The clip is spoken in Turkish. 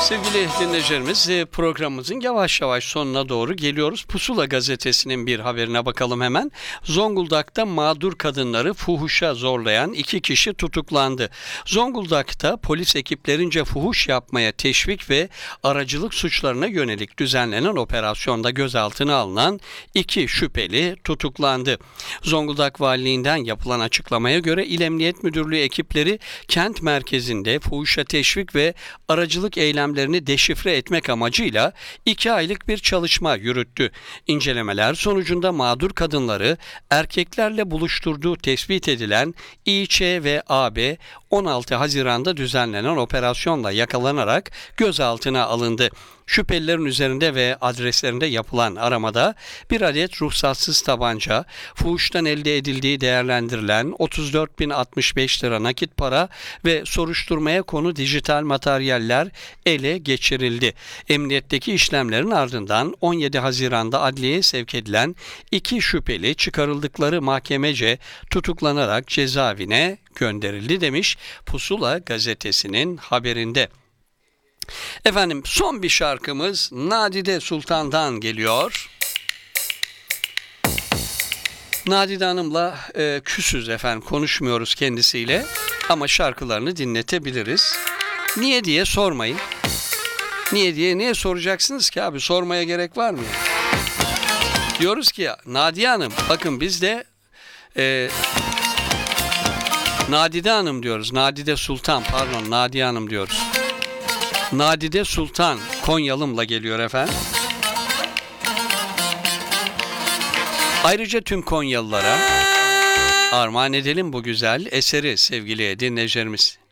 Sevgili dinleyicilerimiz, programımızın yavaş yavaş sonuna doğru geliyoruz. Pusula gazetesinin bir haberine bakalım hemen. Zonguldak'ta mağdur kadınları fuhuşa zorlayan 2 kişi tutuklandı. Zonguldak'ta polis ekiplerince fuhuş yapmaya teşvik ve aracılık suçlarına yönelik düzenlenen operasyonda gözaltına alınan 2 şüpheli tutuklandı. Zonguldak Valiliğinden yapılan açıklamaya göre İl Emniyet Müdürlüğü ekipleri kent merkezinde fuhuşa teşvik ve aracılık eylemlerini deşifre etmek amacıyla 2 aylık bir çalışma yürüttü. İncelemeler sonucunda mağdur kadınları erkeklerle buluşturduğu tespit edilen İÇ ve AB 16 Haziran'da düzenlenen operasyonla yakalanarak gözaltına alındı. Şüphelilerin üzerinde ve adreslerinde yapılan aramada bir adet ruhsatsız tabanca, fuhuştan elde edildiği değerlendirilen 34.065 lira nakit para ve soruşturmaya konu dijital materyaller ele geçirildi. Emniyetteki işlemlerin ardından 17 Haziran'da adliyeye sevk edilen 2 şüpheli çıkarıldıkları mahkemece tutuklanarak cezaevine gönderildi demiş Pusula gazetesinin haberinde. Efendim, son bir şarkımız Nadide Sultan'dan geliyor. Nadide Hanım'la küsüz efendim, konuşmuyoruz kendisiyle ama şarkılarını dinletebiliriz. Niye diye sormayın. Niye soracaksınız ki abi, sormaya gerek var mı? Diyoruz ki ya Nadide Hanım, bakın biz de Nadide Hanım diyoruz. Nadide Sultan, pardon, Nadide Hanım diyoruz. Nadide Sultan Konyalım'la geliyor efendim. Ayrıca tüm Konyalılara armağan edelim bu güzel eseri sevgili dinleyicilerimiz.